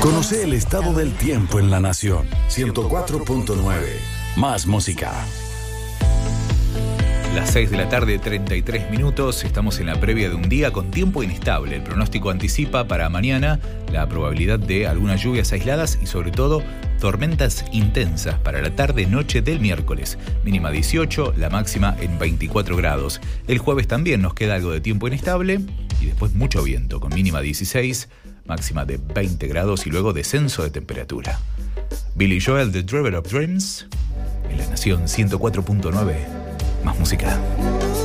Conoce el estado del tiempo en la nación. 104.9. Más música. Las 6 de la tarde, 33 minutos. Estamos en la previa de un día con tiempo inestable. El pronóstico anticipa para mañana la probabilidad de algunas lluvias aisladas y sobre todo tormentas intensas para la tarde-noche del miércoles. Mínima 18, la máxima en 24 grados. El jueves también nos queda algo de tiempo inestable y después mucho viento con mínima 16, máxima de 20 grados y luego descenso de temperatura. Billy Joel, The Driver of Dreams, en la Nación 104.9. Más música.